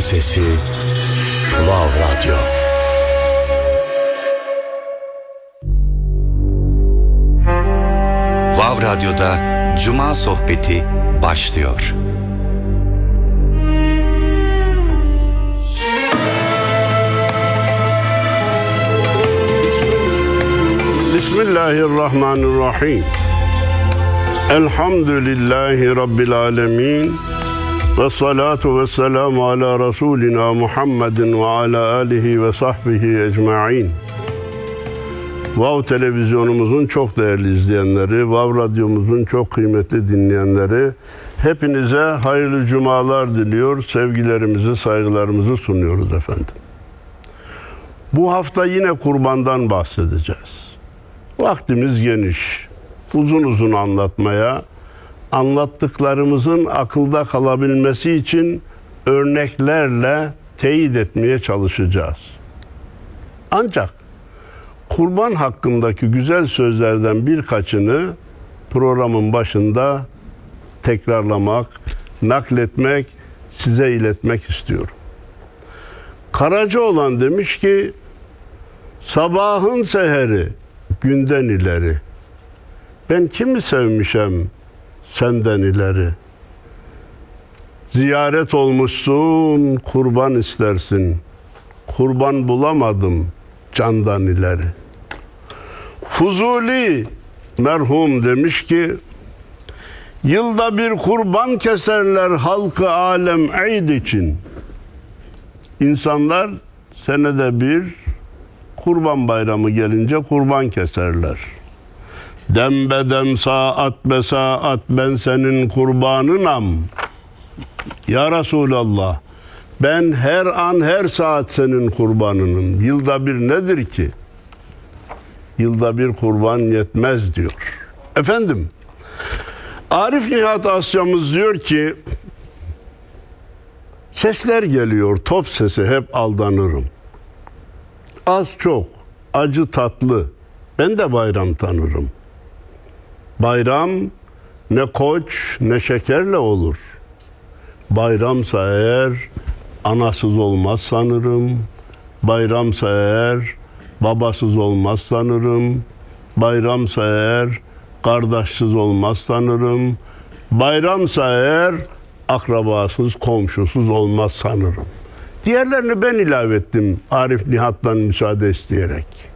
sesi Vav Radyo. Vav Radyo'da Cuma Sohbeti başlıyor. Bismillahirrahmanirrahim. Elhamdülillahi Rabbil alemin. Ve salatu ve selamu ala Resulina Muhammedin ve ala alihi ve sahbihi ecma'in. Vav televizyonumuzun çok değerli izleyenleri, Vav radyomuzun çok kıymetli dinleyenleri, hepinize hayırlı cumalar diliyor, sevgilerimizi, saygılarımızı sunuyoruz efendim. Bu hafta yine kurbandan bahsedeceğiz. Vaktimiz geniş, uzun uzun anlatmaya, anlattıklarımızın akılda kalabilmesi için örneklerle teyit etmeye çalışacağız. Ancak kurban hakkındaki güzel sözlerden birkaçını programın başında tekrarlamak, nakletmek, size iletmek istiyorum. Karacaoğlan demiş ki, sabahın seheri günden ileri, ben kimi sevmişem senden ileri. Ziyaret olmuşsun, kurban istersin. Kurban bulamadım candan ileri. Fuzuli merhum demiş ki, yılda bir kurban keserler halkı alem eid için. İnsanlar senede bir kurban bayramı gelince kurban keserler. Dem bedem saat be saat ben senin kurbanınam. Ya Resulallah, ben her an her saat senin kurbanınım. Yılda bir nedir ki? Yılda bir kurban yetmez diyor. Efendim, Arif Nihat Asya'mız diyor ki, sesler geliyor, top sesi, hep aldanırım. Az çok, acı tatlı, ben de bayram tanırım. Bayram ne koç ne şekerle olur. Bayramsa eğer anasız olmaz sanırım. Bayramsa eğer babasız olmaz sanırım. Bayramsa eğer kardeşsiz olmaz sanırım. Bayramsa eğer akrabasız, komşusuz olmaz sanırım. Diğerlerini ben ilave ettim Arif Nihat'tan müsaade isteyerek.